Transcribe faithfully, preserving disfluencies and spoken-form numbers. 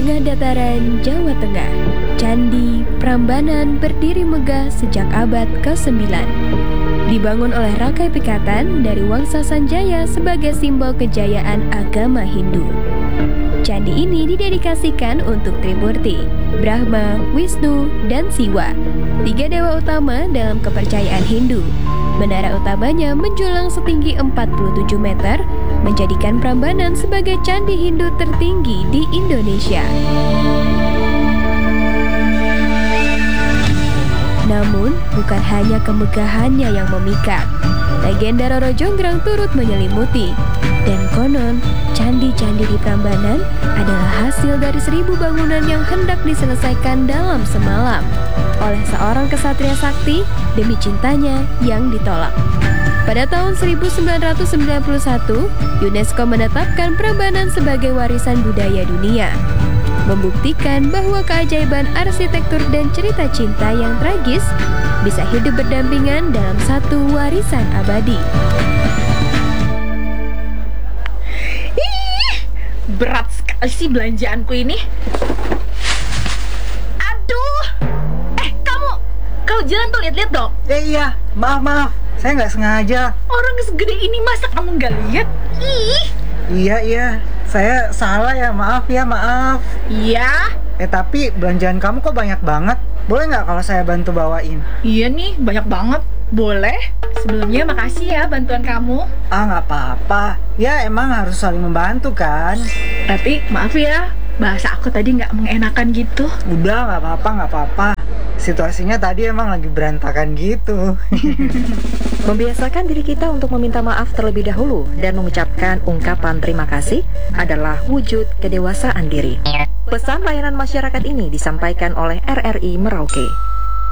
tengah dataran Jawa Tengah, Candi Prambanan berdiri megah sejak abad kesembilan. Dibangun oleh Rakai Pikatan dari Wangsa Sanjaya sebagai simbol kejayaan agama Hindu. Candi ini didedikasikan untuk Trimurti, Brahma, Wisnu, dan Siwa, tiga dewa utama dalam kepercayaan Hindu. Menara utamanya menjulang setinggi empat puluh tujuh meter, menjadikan Prambanan sebagai candi Hindu tertinggi di Indonesia. Namun, bukan hanya kemegahannya yang memikat. Legenda Roro Jonggrang turut menyelimuti. Dan konon, candi-candi di Prambanan adalah hasil dari seribu bangunan yang hendak diselesaikan dalam semalam oleh seorang kesatria sakti demi cintanya yang ditolak. Pada tahun seribu sembilan ratus sembilan puluh satu, UNESCO menetapkan Prambanan sebagai warisan budaya dunia, membuktikan bahwa keajaiban arsitektur dan cerita cinta yang tragis bisa hidup berdampingan dalam satu warisan abadi. Ih, berat sekali sih belanjaanku ini. Aduh, eh kamu, kalau jalan tuh lihat-lihat dong. Eh iya, maaf maaf, saya nggak sengaja. Orang segede ini masa kamu nggak lihat? Ih. Iya iya, saya salah ya, maaf ya maaf. Iya. Eh tapi belanjaan kamu kok banyak banget. Boleh nggak kalau saya bantu bawain? Iya nih, banyak banget. Boleh. Sebelumnya makasih ya bantuan kamu. Ah nggak apa-apa. Ya emang harus saling membantu kan. Tapi maaf ya, bahasa aku tadi nggak mengenakan gitu. Udah nggak apa-apa nggak apa-apa. Situasinya tadi emang lagi berantakan gitu. Membiasakan diri kita untuk meminta maaf terlebih dahulu dan mengucapkan ungkapan terima kasih adalah wujud kedewasaan diri. Pesan layanan masyarakat ini disampaikan oleh R R I Merauke.